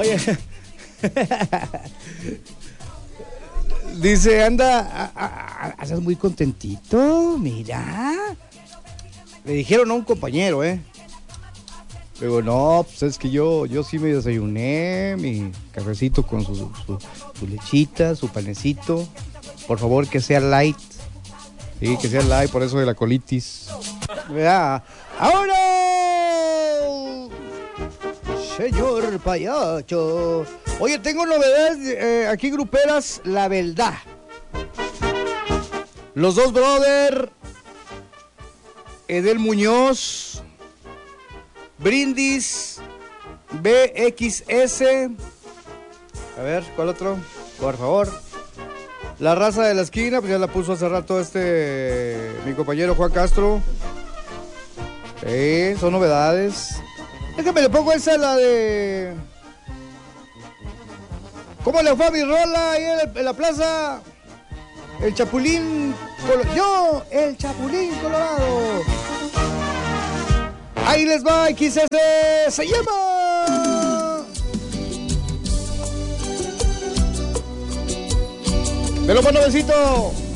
Oye. Dice, andas muy contentito, mira. Le dijeron a un compañero, Luego, no, pues es que yo sí me desayuné, mi cafecito con su lechita, su panecito. Por favor, que sea light. Sí, que sea light, por eso de la colitis. Vea. ¡Ahora! Señor payacho. Oye, tengo novedades aquí gruperas, la verdad. Los dos brother, Edel Muñoz, Brindis, BXS. A ver, ¿cuál otro? Por favor. La raza de la esquina, pues ya la puso hace rato mi compañero Juan Castro. Son novedades. Déjame, le pongo esa, la de... ¿Cómo le fue a mi rola ahí en la plaza? El Chapulín... el Chapulín Colorado. Ahí les va, XS, se llama... Me lo pone, besito.